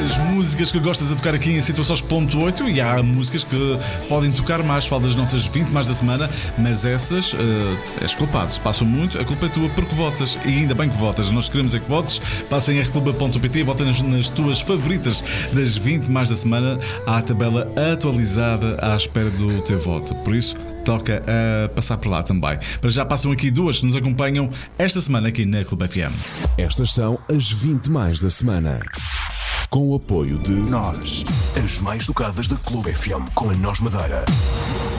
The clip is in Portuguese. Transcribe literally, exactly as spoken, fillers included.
as músicas que gostas de tocar aqui em Situações ponto oito, e há músicas que podem tocar mais. Falo das nossas vinte mais da semana, mas essas uh, és culpado. Se passam muito, a culpa é tua porque votas, e ainda bem que votas. Nós queremos é que votes. Passem em r clube ponto p t e votem nas, nas tuas favoritas das vinte mais da semana. Há a tabela atualizada à espera do teu voto. Por isso, toca a passar por lá também. Para já passam aqui duas que nos acompanham esta semana aqui na Clube F M. Estas são as vinte mais da semana. Com o apoio de Nós, as mais tocadas da Clube F M com a Nós Madeira.